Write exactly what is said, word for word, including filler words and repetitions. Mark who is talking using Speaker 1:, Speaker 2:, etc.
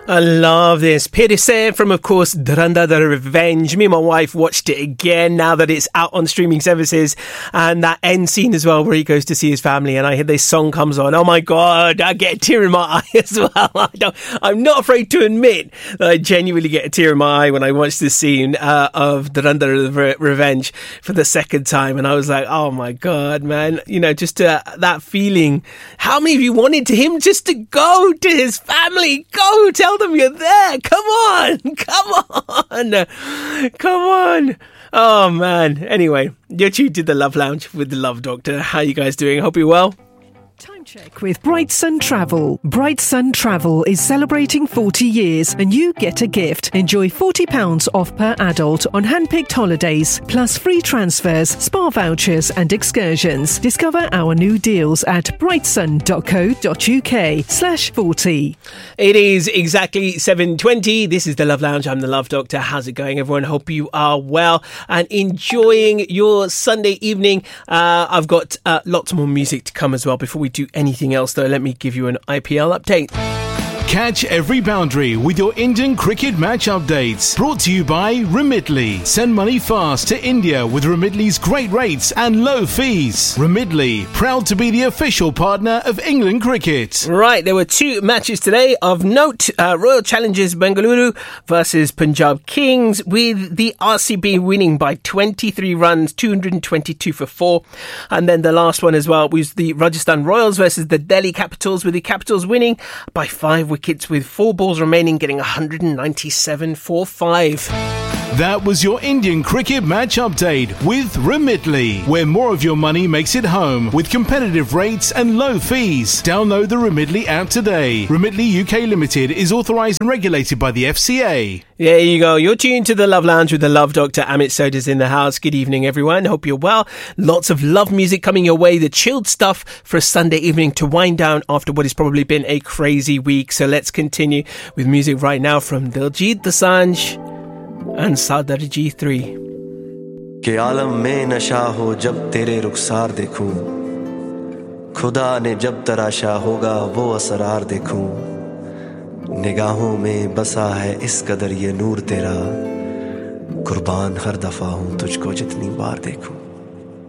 Speaker 1: I love this. Peter Sen from, of course, Dhurandhar The Revenge. Me and my wife watched it again now that it's out on streaming services. And that end scene as well, where he goes to see his family, and I hear this song comes on. Oh my God, I get a tear in my eye as well. I don't, I'm not afraid to admit that I genuinely get a tear in my eye when I watch this scene uh, of Dhurandhar The Re- Revenge for the second time. And I was like, oh my God, man. You know, just uh, that feeling. How many of you wanted to him just to go to his family? Go tell them you're there. Come on. Come on. Come on. Oh, man. Anyway, you're tuned to the Love Lounge with the Love Doctor. How you guys doing? Hope you're well.
Speaker 2: Time check with Bright Sun Travel. Bright Sun Travel is celebrating forty years and you get a gift. Enjoy forty pounds off per adult on hand-picked holidays, plus free transfers, spa vouchers and excursions. Discover our new deals at brightsun.co.uk slash 40.
Speaker 1: It is exactly seven twenty. This is the Love Lounge. I'm the Love Doctor. How's it going, everyone? Hope you are well and enjoying your Sunday evening. Uh, I've got uh, lots more music to come as well. Before we do anything else, though, let me give you an I P L update.
Speaker 3: Catch every boundary with your Indian cricket match updates. Brought to you by Remitly. Send money fast to India with Remitly's great rates and low fees. Remitly, proud to be the official partner of England cricket.
Speaker 1: Right, there were two matches today of note. Uh, Royal Challengers Bengaluru versus Punjab Kings, with the R C B winning by twenty-three runs, two hundred twenty-two for four. And then the last one as well was the Rajasthan Royals versus the Delhi Capitals, with the Capitals winning by five wickets with four balls remaining, getting one hundred ninety-seven for five.
Speaker 3: That was your Indian cricket match update with Remitly, where more of your money makes it home with competitive rates and low fees. Download the Remitly app today. Remitly U K Limited is authorised and regulated by the F C A.
Speaker 1: There you go. You're tuned to the Love Lounge with the Love Doctor. Amit Soda's in the house. Good evening, everyone. Hope you're well. Lots of love music coming your way. The chilled stuff for a Sunday evening to wind down after what has probably been a crazy week. So let's continue with music right now from Diljit Dosanjh and Sadarji three.
Speaker 4: के आलम में नशा हो जब तेरे रुखसार देखूं, खुदा ने जब तराशा होगा वो असरार देखूं, निगाहों में बसा है इस कदर ये नूर तेरा, कुर्बान हर दफा हूं तुझको जितनी बार देखूं.